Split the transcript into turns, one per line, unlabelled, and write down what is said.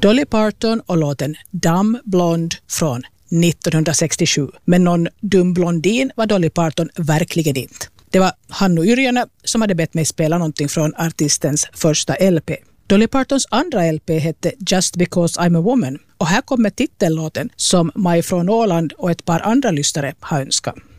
Dolly Parton och låten Dumb Blonde från 1967. Men någon dum blondin var Dolly Parton verkligen inte. Det var Hannu Yrjönä som hade bett mig spela någonting från artistens första LP. Dolly Partons andra LP hette Just Because I'm a Woman och här kommer titellåten som Maj från Åland och ett par andra lyssnare har önskat.